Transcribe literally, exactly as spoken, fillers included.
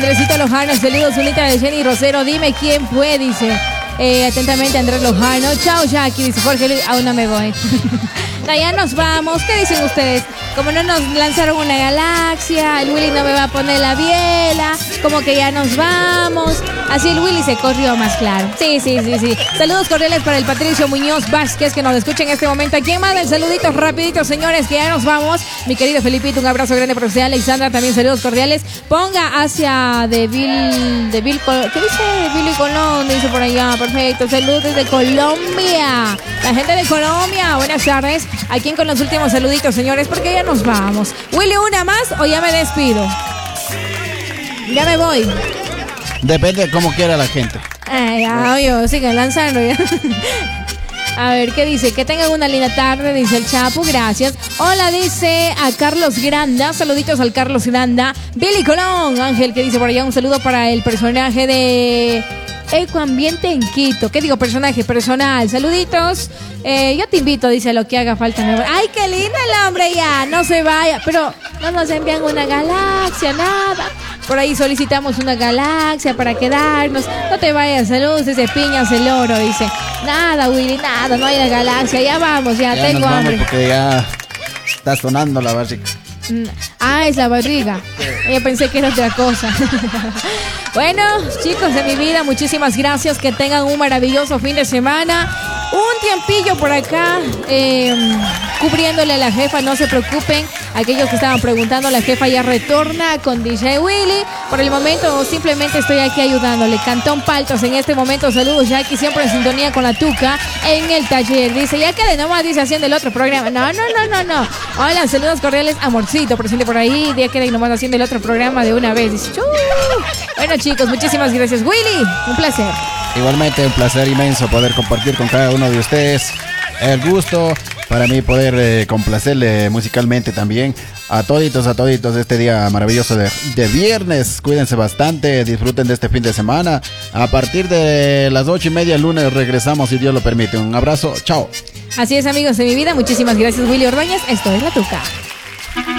Andresito Lojano, saludos, Zulita de Jenny Rosero, dime quién fue, dice. Eh, atentamente Andrés Lojano. Chao Jackie, dice Jorge Luis. Aún no me voy. No, ya nos vamos. ¿Qué dicen ustedes? Como no nos lanzaron una galaxia, el Willy no me va a poner la biela, como que ya nos vamos. Así el Willy se corrió más claro. Sí, sí, sí, sí. Saludos cordiales para el Patricio Muñoz Vázquez, que nos escucha en este momento. ¿A quién manda el saludito rapidito, señores? Que ya nos vamos. Mi querido Felipito, un abrazo grande para usted. Alexandra, también saludos cordiales. Ponga hacia de Bill, de Bill, ¿qué dice? De Billy Colón, dice por allá. Perfecto. Saludos desde Colombia. La gente de Colombia, buenas tardes. ¿A quién con los últimos saluditos, señores? Porque ya nos vamos. Willy, ¿una más o ya me despido? Ya me voy. Depende de cómo quiera la gente. Ay, ya, oye, sigan lanzando ya. A ver, ¿qué dice? Que tengan una linda tarde, dice el Chapu, gracias. Hola, dice a Carlos Granda, saluditos al Carlos Granda. Billy Colón, Ángel, que dice por allá un saludo para el personaje de Ecoambiente en Quito. ¿Qué digo? Personaje personal. Saluditos. Eh, yo te invito, dice, lo que haga falta. Ay, qué lindo el hombre, ya, no se vaya. Pero no nos envían una galaxia, nada. Por ahí solicitamos una galaxia para quedarnos. No te vayas, saludos desde Piñas el Oro, dice. Nada, Willy, nada, no hay una galaxia. Ya vamos, ya, ya tengo nos hambre. Vamos porque ya está sonando la barriga. Ah, es la barriga. Yo pensé que era otra cosa. Bueno, chicos de mi vida, muchísimas gracias. Que tengan un maravilloso fin de semana. Un tiempillo por acá eh, cubriéndole a la jefa, no se preocupen. Aquellos que estaban preguntando, la jefa ya retorna con D J Willy. Por el momento simplemente estoy aquí ayudándole. Cantón Paltos en este momento. Saludos, Jackie, siempre en sintonía con la Tuca en el taller. Dice, ya que de nomás dice haciendo el otro programa. No, no, no, no, no. Hola, saludos cordiales, amorcito, presente por ahí. Ya que de nomás haciendo el otro programa de una vez. Dice, ¡Chu! Bueno, chicos, muchísimas gracias. Willy, un placer. Igualmente, un placer inmenso poder compartir con cada uno de ustedes. El gusto para mí poder eh, complacerle musicalmente también a toditos, a toditos este día maravilloso de, de viernes. Cuídense bastante, disfruten de este fin de semana. A partir de las ocho y media el lunes regresamos, si Dios lo permite. Un abrazo, chao. Así es, amigos de mi vida, muchísimas gracias, Willy Ordóñez. Esto es La Tuca.